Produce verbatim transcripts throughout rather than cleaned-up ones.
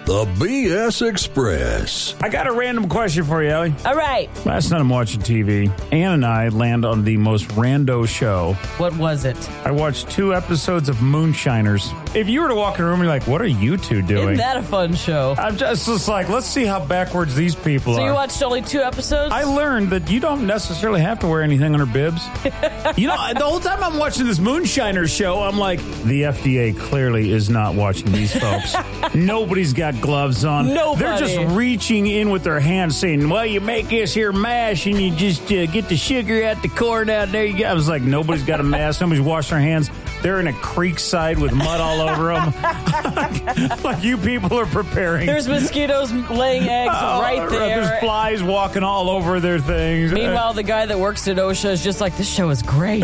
The B S Express. I got a random question for you, Ellie. All right. Last night I'm watching T V. Ann and I land on the most rando show. What was it? I watched two episodes of Moonshiners. If you were to walk in a room, you're like, what are you two doing? Isn't that a fun show? I'm just, just like, let's see how backwards these people so are. So you watched only two episodes? I learned that you don't necessarily have to wear anything under bibs. You know, the whole time I'm watching this Moonshiners show, I'm like, the F D A clearly is not watching these folks. Nobody's got gloves on. Nobody. They're just reaching in with their hands saying, well, you make this here mash and you just uh, get the sugar out the corn out there. You go. I was like, nobody's got a mask. Nobody's washed their hands. They're in a creek side with mud all over them. Like you people are preparing. There's mosquitoes laying eggs oh, right there. There's flies walking all over their things. Meanwhile, the guy that works at OSHA is just like, this show is great.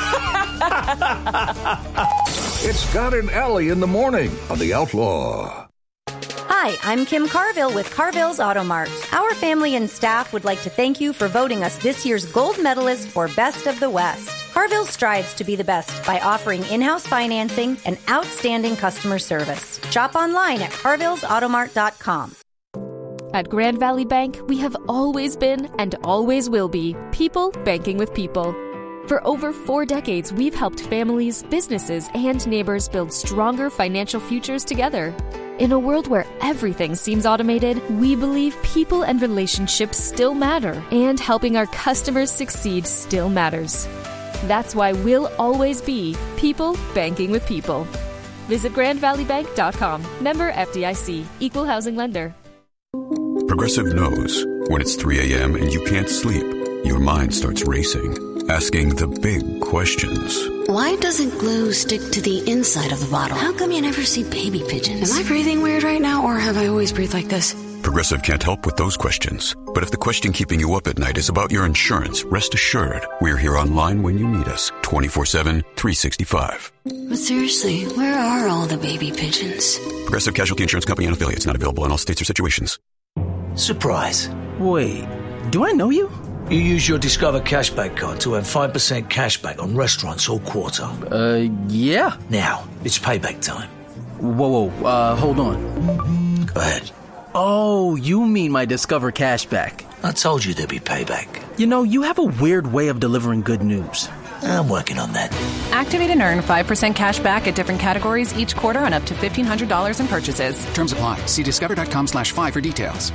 It's Scott and Ellie in the morning on The Outlaw. Hi, I'm Kim Carville with Carville's Auto Mart. Our family and staff would like to thank you for voting us this year's gold medalist for Best of the West. Carville strives to be the best by offering in-house financing and outstanding customer service. Shop online at carvilles automart dot com. At Grand Valley Bank, we have always been and always will be people banking with people. For over four decades, we've helped families, businesses, and neighbors build stronger financial futures together. In a world where everything seems automated, we believe people and relationships still matter, and helping our customers succeed still matters. That's why we'll always be people banking with people. Visit grand valley bank dot com. Member F D I C. Equal housing lender. Progressive knows when it's three a.m. and you can't sleep, your mind starts racing, asking the big questions. Why doesn't glue stick to the inside of the bottle? How come you never see baby pigeons? Am I breathing weird right now, or have I always breathed like this? Progressive can't help with those questions. But if the question keeping you up at night is about your insurance, rest assured, we're here online when you need us, twenty-four seven, three sixty-five. But seriously, where are all the baby pigeons? Progressive Casualty Insurance Company and affiliates, not available in all states or situations. Surprise. Wait, do I know you? You use your Discover Cashback card to earn five percent cashback on restaurants all quarter. Uh, yeah. Now, it's payback time. Whoa, whoa, uh, hold on. Go ahead. Oh, you mean my Discover Cashback. I told you there'd be payback. You know, you have a weird way of delivering good news. I'm working on that. Activate and earn five percent cash back at different categories each quarter on up to fifteen hundred dollars in purchases. Terms apply. See discover.com slash five for details.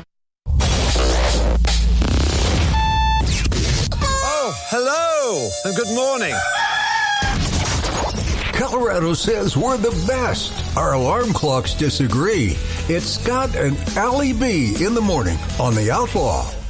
Oh, hello, and good morning. Colorado says we're the best. Our alarm clocks disagree. It's Scott and Allie B in the morning on The Outlaw.